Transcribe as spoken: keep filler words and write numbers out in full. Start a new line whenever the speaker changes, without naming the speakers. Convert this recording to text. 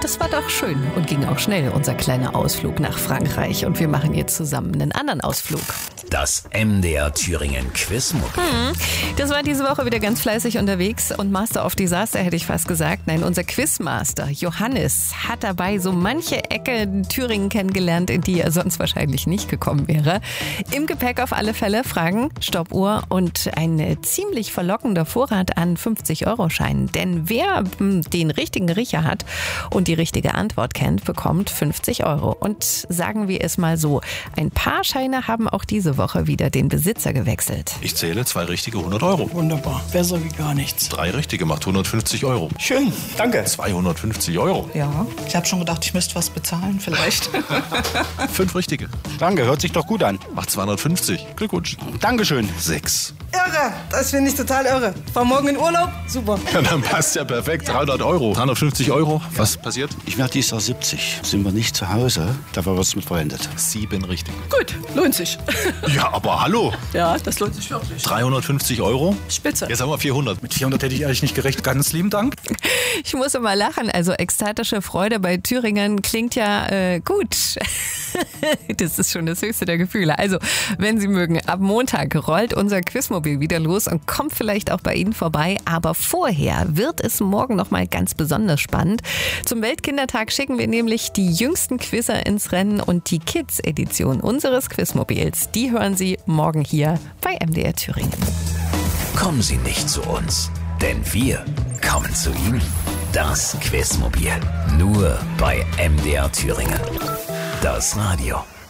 das war doch schön und ging auch schnell, unser kleiner Ausflug nach Frankreich. Und wir machen jetzt zusammen einen anderen Ausflug.
Das M D R Thüringen Quizmuckel.
Hm, das war diese Woche wieder ganz fleißig unterwegs und Master of Disaster hätte ich fast gesagt. Nein, unser Quizmaster Johannes hat dabei so manche Ecke in Thüringen kennengelernt, in die er sonst wahrscheinlich nicht gekommen wäre. Im Gepäck auf alle Fälle Fragen, Stoppuhr und ein ziemlich verlockender Vorrat an fünfzig-Euro-Scheinen. Denn wer den richtigen Riecher hat und die richtige Antwort kennt, bekommt fünfzig Euro. Und sagen wir es mal so, ein paar Scheine haben auch diese Woche wieder den Besitzer gewechselt.
Ich zähle zwei richtige hundert Euro.
Wunderbar, besser wie gar nichts.
Drei richtige macht hundertfünfzig Euro.
Schön, danke.
zweihundertfünfzig Euro.
Ja, ich habe schon gedacht, ich müsste was bezahlen vielleicht.
Fünf richtige.
Danke, hört sich doch gut an.
Macht zweihundertfünfzig. Glückwunsch.
Dankeschön.
Sechs.
Irre, das finde ich total irre. Fahr morgen in Urlaub, super.
Ja, dann passt ja perfekt. dreihundert Euro. dreihundertfünfzig Euro. Was passiert?
Ich werde dieses Jahr siebzig. Sind wir nicht zu Hause, dafür wird es mit verwendet.
Sieben richtig.
Gut, lohnt sich.
Ja, aber hallo.
Ja, das lohnt sich wirklich.
dreihundertfünfzig Euro.
Spitze.
Jetzt haben wir vierhundert.
Mit vierhundert hätte ich ehrlich nicht gerechnet. Ganz lieben Dank.
Ich muss immer lachen. Also ekstatische Freude bei Thüringen klingt ja äh, gut. Das ist schon das höchste der Gefühle. Also, wenn Sie mögen, ab Montag rollt unser Quizmobil wieder los und kommt vielleicht auch bei Ihnen vorbei. Aber vorher wird es morgen noch mal ganz besonders spannend. Zum Weltkindertag schicken wir nämlich die jüngsten Quizzer ins Rennen und die Kids-Edition unseres Quizmobils. Die hören Sie morgen hier bei M D R Thüringen.
Kommen Sie nicht zu uns, denn wir kommen zu Ihnen. Das Quizmobil. Nur bei M D R Thüringen. Das Radio.